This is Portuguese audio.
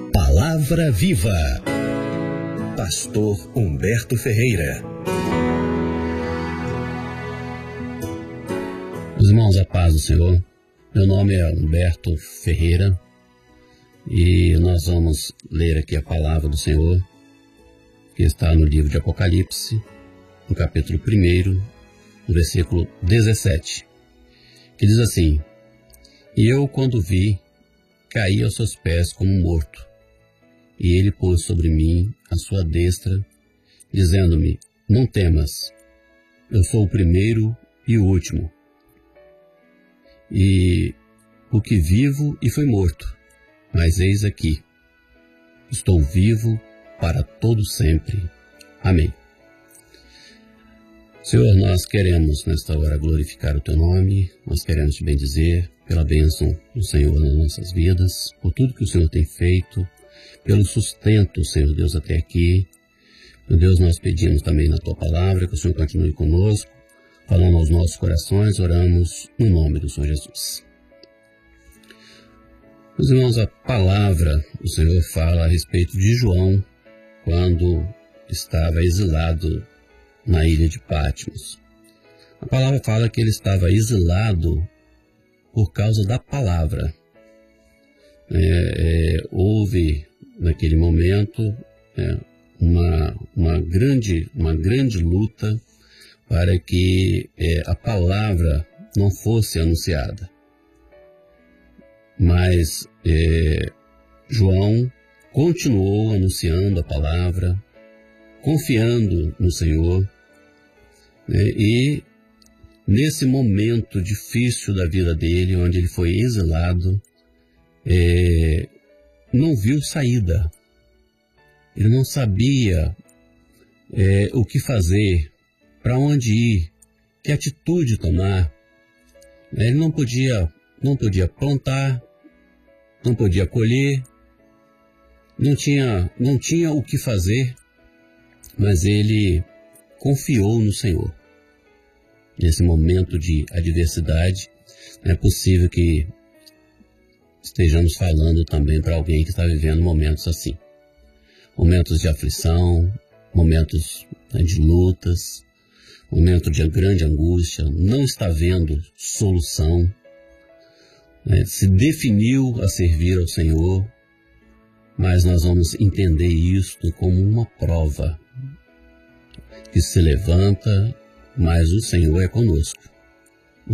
Palavra Viva. Pastor Humberto Ferreira. Meus irmãos, a paz do Senhor. Meu nome é Humberto Ferreira e nós vamos ler aqui a palavra do Senhor, que está no livro de Apocalipse, no capítulo 1, no versículo 17, que diz assim: E eu, quando vi, caí aos seus pés como morto, e ele pôs sobre mim a sua destra, dizendo-me: Não temas, eu sou o primeiro e o último, e o que vivo e fui morto, mas eis aqui, estou vivo para todo sempre. Amém. Senhor, nós queremos nesta hora glorificar o Teu nome, nós queremos Te bendizer pela bênção do Senhor nas nossas vidas, por tudo que o Senhor tem feito, pelo sustento, Senhor Deus, até aqui. Meu Deus, nós pedimos também na Tua palavra que o Senhor continue conosco, falando aos nossos corações, oramos no nome do Senhor Jesus. Meus irmãos, a palavra do Senhor fala a respeito de João, quando estava exilado na ilha de Patmos. A palavra fala que ele estava exilado por causa da palavra. Houve, naquele momento, uma grande luta para que a palavra não fosse anunciada. Mas João continuou anunciando a palavra, confiando no Senhor, e nesse momento difícil da vida dele, onde ele foi exilado, não viu saída. Ele não sabia o que fazer, para onde ir, que atitude tomar. Ele não podia plantar, não podia colher, não tinha o que fazer, mas ele confiou no Senhor. Nesse momento de adversidade, é possível que estejamos falando também para alguém que está vivendo momentos assim. Momentos de aflição, momentos de lutas, momento de grande angústia, não está vendo solução, se definiu a servir ao Senhor, mas nós vamos entender isto como uma prova que se levanta, mas o Senhor é conosco.